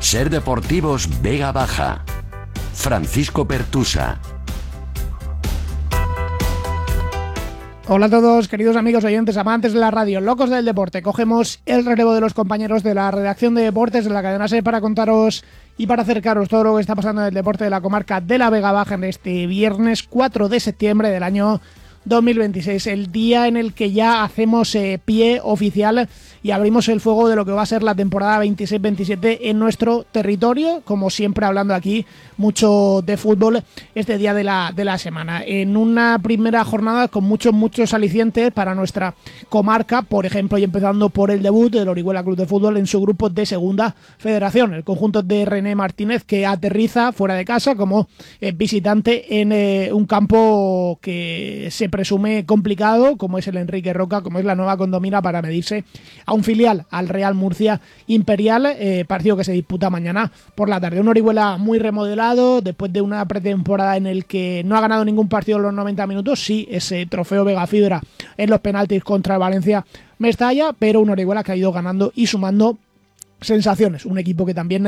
Ser Deportivos Vega Baja. Francisco Pertusa. Hola a todos, queridos amigos oyentes, amantes de la radio, locos del deporte. Cogemos el relevo de los compañeros de la redacción de deportes de la cadena SER para contaros y para acercaros todo lo que está pasando en el deporte de la comarca de la Vega Baja en este viernes 4 de septiembre del año 2026, el día en el que ya hacemos pie oficial y abrimos el fuego de lo que va a ser la temporada 26-27 en nuestro territorio, como siempre hablando aquí mucho de fútbol este día de la semana, en una primera jornada con muchos alicientes para nuestra comarca, por ejemplo, y empezando por el debut del Orihuela Club de Fútbol en su grupo de segunda federación, el conjunto de René Martínez, que aterriza fuera de casa como visitante en un campo que se presume complicado, como es el Enrique Roca, como es la Nueva Condomina, para medirse a un filial, al Real Murcia Imperial, partido que se disputa mañana por la tarde. Un Orihuela muy remodelado, después de una pretemporada en el que no ha ganado ningún partido en los 90 minutos, sí, ese trofeo Vega Fibra en los penaltis contra el Valencia Mestalla, pero un Orihuela que ha ido ganando y sumando sensaciones, un equipo que también